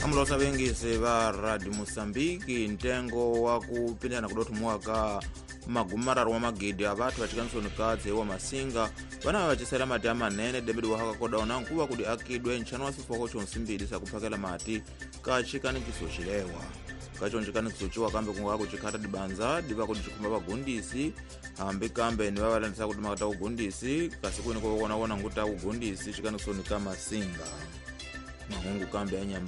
amulosa vengise va Radio Mosambiki ntengo wa kupindana kudoti mwaka magumararo wa magidi avatu vachikanisonekadze wa masinga vana vachisera mati amanene debedi wahaka kodaona nkuva kuti akidwe nchano wa sifoko chonsimbiri sakuphakela mati kachikanikiso chilewa kachonchikanikiso chiwa kambe kunga kuchikhata dibanza diva kuti chikhumba pagundisi hambi kambe ni vavalandisa kuti makata ugundisi kasikwini kuona nguta ugundisi chikanikisoni ka masinga mahungu kambe anyama